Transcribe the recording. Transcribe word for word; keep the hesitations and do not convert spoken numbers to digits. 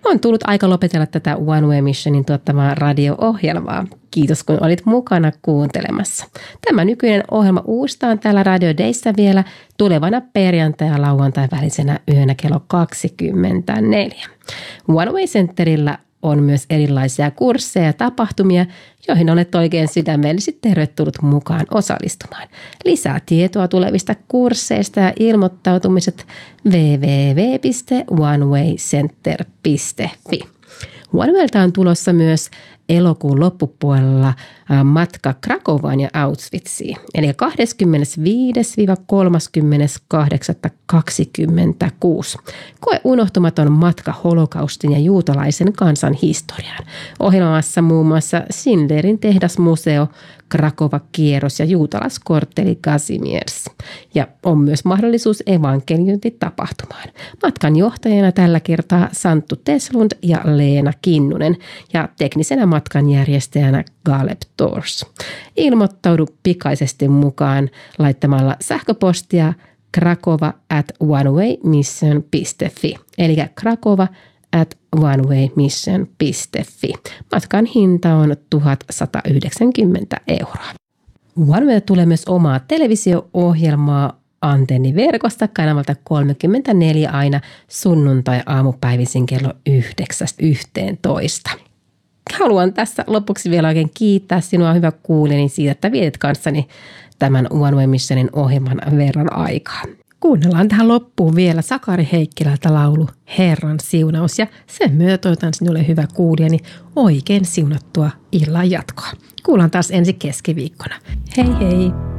on tullut aika lopetella tätä One Way Missionin tuottamaa radio-ohjelmaa. Kiitos, kun olit mukana kuuntelemassa. Tämä nykyinen ohjelma uustaan täällä Radio Dayssä vielä tulevana perjantai- ja lauantai välisenä yönä kello kaksikymmentäneljä. One Way Centerillä on myös erilaisia kursseja ja tapahtumia, joihin olet oikein sydämellisesti tervetullut mukaan osallistumaan. Lisää tietoa tulevista kursseista ja ilmoittautumiset double-u double-u double-u piste one way center piste f i. OneWaylta on tulossa myös elokuun loppupuolella matka Krakovaan ja Auschwitziin, eli kahdeskymmenesviides kolmaskymmeneskahdeksas kaksikymmentäkuusi. Koe unohtumaton matka holokaustin ja juutalaisen kansan historiaan. Ohjelmassa muun muassa Schindlerin tehdasmuseo, Krakova-kierros ja juutalaiskortteli Kazimierz. Ja on myös mahdollisuus evankeliointitapahtumaan. Matkan johtajana tällä kertaa Santtu Teslund ja Leena Kinnunen ja teknisenä matkanjärjestäjänä Galeb Tours. Ilmoittaudu pikaisesti mukaan laittamalla sähköpostia krakova at onewaymission piste f i, eli krakova at onewaymission piste f i. Matkan hinta on tuhatsatayhdeksänkymmentä euroa. OneWay tulee myös omaa televisio-ohjelmaa antenniverkosta kanavalta kolmekymmentäneljä aina sunnuntai-aamupäivisin kello yhdeksästä yhteentoista. Haluan tässä lopuksi vielä oikein kiittää sinua, hyvä kuulijani, siitä, että vietit kanssani tämän One Way Missionin ohjelman verran aikaa. Kuunnellaan tähän loppuun vielä Sakari Heikkilältä laulu Herran siunaus ja sen myötä toivotan sinulle, hyvä kuulijani, oikein siunattua illan jatkoa. Kuullaan taas ensi keskiviikkona. Hei hei!